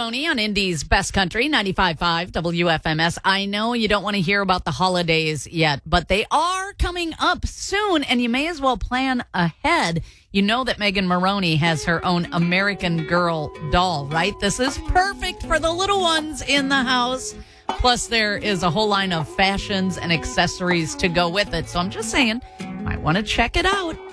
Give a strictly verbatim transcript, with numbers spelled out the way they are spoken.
Maroney on Indy's Best Country, ninety-five point five W F M S. I know you don't want to hear about the holidays yet, but they are coming up soon, and you may as well plan ahead. You know that Megan Maroney has her own American Girl doll, right? This is perfect for the little ones in the house. Plus, there is a whole line of fashions and accessories to go with it. So I'm just saying, might want to check it out.